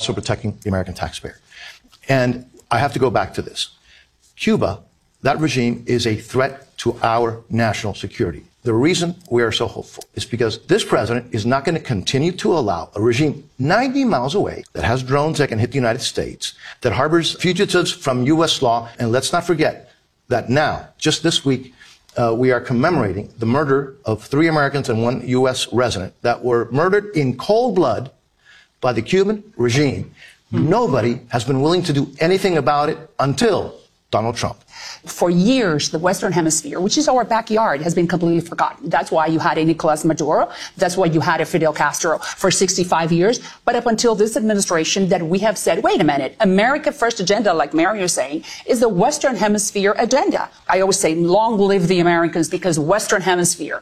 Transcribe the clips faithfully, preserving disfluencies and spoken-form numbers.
also protecting the American taxpayer. And I have to go back to this. Cuba, that regime is a threat to our national security. The reason we are so hopeful is because this president is not going to continue to allow a regime ninety miles away that has drones that can hit the United States, that harbors fugitives from U S law. And let's not forget that now, just this week, uh, we are commemorating the murder of three Americans and one U S resident that were murdered in cold blood by the Cuban regime. Mm-hmm. Nobody has been willing to do anything about it until Donald Trump. For years, the Western Hemisphere, which is our backyard, has been completely forgotten. That's why you had a Nicolas Maduro. That's why you had a Fidel Castro for sixty-five years. But up until this administration, that we have said, wait a minute, America First agenda, like Mario is saying, is the Western Hemisphere agenda. I always say, long live the Americans, because Western Hemisphere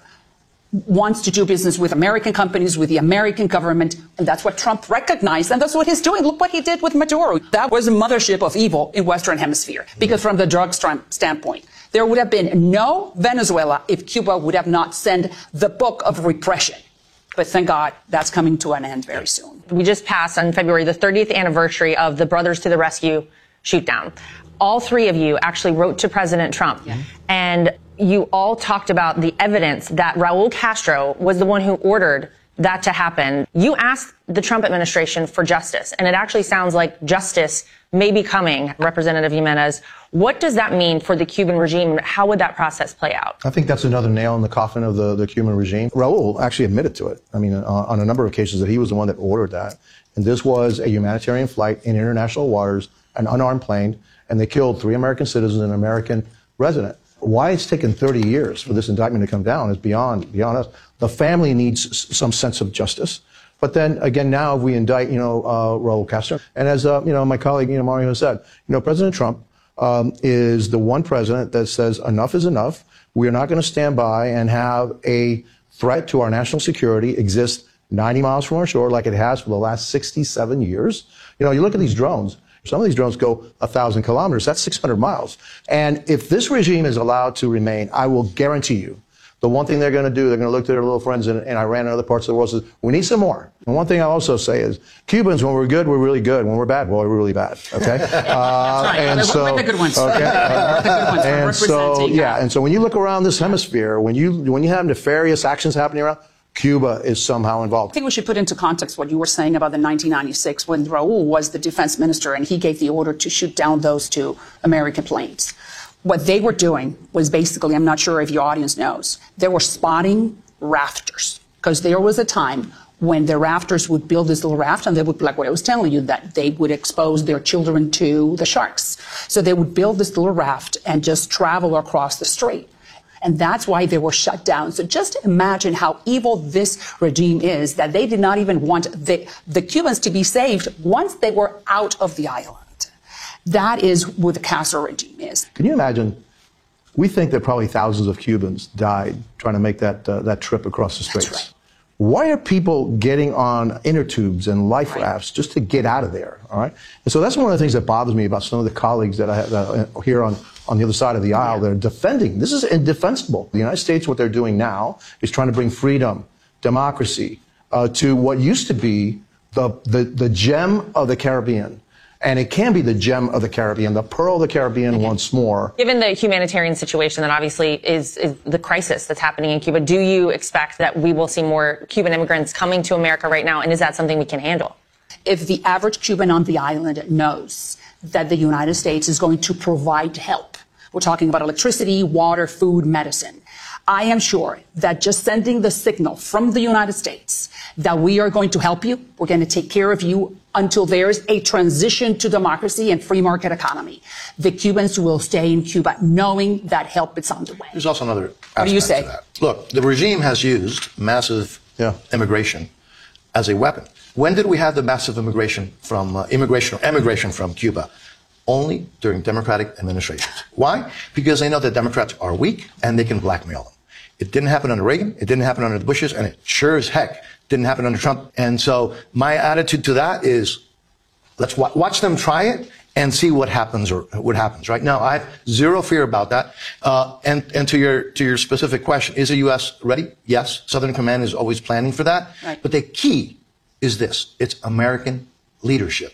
wants to do business with American companies, with the American government, and that's what Trump recognized, and that's what he's doing. Look what he did with Maduro. That was a mothership of evil in Western Hemisphere, because from the drug standpoint, there would have been no Venezuela if Cuba would have not sent the book of repression. But thank God, that's coming to an end very soon. We just passed on February the thirtieth anniversary of the Brothers to the Rescue shootdown. All three of you actually wrote to President Trump, yeah. and you all talked about the evidence that Raul Castro was the one who ordered that to happen. You asked the Trump administration for justice, and it actually sounds like justice may be coming. Representative Jimenez, what does that mean for the Cuban regime? How would that process play out? I think that's another nail in the coffin of the, the Cuban regime. Raul actually admitted to it. I mean, uh, on a number of occasions that he was the one that ordered that. And this was a humanitarian flight in international waters, an unarmed plane, and they killed three American citizens and an American resident. Why it's taken thirty years for this indictment to come down is beyond beyond us. The family needs some sense of justice. But then again, now we indict, you know, uh, Raul Castro. And as uh, you know, my colleague, you know, Mario has said, you know, President Trump um, is the one president that says enough is enough. We are not going to stand by and have a threat to our national security exist ninety miles from our shore like it has for the last sixty-seven years. You know, you look at these drones. Some of these drones go a thousand kilometers. That's six hundred miles. And if this regime is allowed to remain, I will guarantee you, the one thing they're going to do, they're going to look to their little friends in, in Iran and other parts of the world and say, we need some more. And one thing I'll also say is, Cubans, when we're good, we're really good. When we're bad, well, we're really bad. Okay? Uh, right. And so, we're the good ones. Okay? Uh, the good ones. And so, yeah. And so when you look around this hemisphere, when you when you have nefarious actions happening around, Cuba is somehow involved. I think we should put into context what you were saying about the nineteen ninety-six when Raul was the defense minister and he gave the order to shoot down those two American planes. What they were doing was basically, I'm not sure if your audience knows, they were spotting rafters, because there was a time when the rafters would build this little raft and they would, like what I was telling you, that they would expose their children to the sharks. So they would build this little raft and just travel across the strait. And that's why they were shut down. So just imagine how evil this regime is, that they did not even want the, the Cubans to be saved once they were out of the island. That is what the Castro regime is. Can you imagine? We think that probably thousands of Cubans died trying to make that, uh, that trip across the straits. That's right. Why are people getting on inner tubes and life right. rafts just to get out of there? All right. And so that's one of the things that bothers me about some of the colleagues that I have uh, here on, on the other side of the aisle. Yeah. They're defending. This is indefensible. The United States, what they're doing now is trying to bring freedom, democracy uh, to what used to be the, the, the gem of the Caribbean. And it can be the gem of the Caribbean, the pearl of the Caribbean okay. once more. Given the humanitarian situation that obviously is, is the crisis that's happening in Cuba, do you expect that we will see more Cuban immigrants coming to America right now? And is that something we can handle? If the average Cuban on the island knows that the United States is going to provide help, we're talking about electricity, water, food, medicine, I am sure that just sending the signal from the United States that we are going to help you, we're going to take care of you until there's a transition to democracy and free market economy, the Cubans will stay in Cuba knowing that help is on the way. There's also another aspect what do you say? to that. Look, the regime has used massive yeah. immigration as a weapon. When did we have the massive immigration from uh, immigration or emigration from Cuba? Only during Democratic administrations. Why? Because they know that Democrats are weak and they can blackmail them. It didn't happen under Reagan. It didn't happen under the Bushes, and it sure as heck didn't happen under Trump. And so my attitude to that is, let's wa- watch them try it and see what happens or what happens. Right now, I have zero fear about that. Uh, and and to your to your specific question, is the U S ready? Yes. Southern Command is always planning for that. Right. But the key is this: it's American leadership.